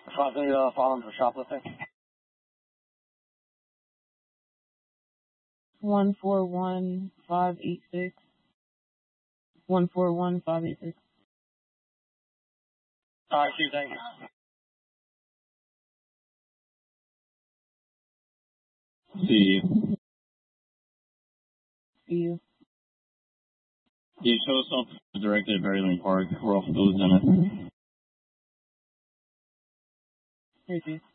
Possibly following for shoplifting. 141586. 141586. Alright, Chief, thank you. See you. See you. You show us off directed at Berryland Park. We're off Lieutenant. Hey, Chief.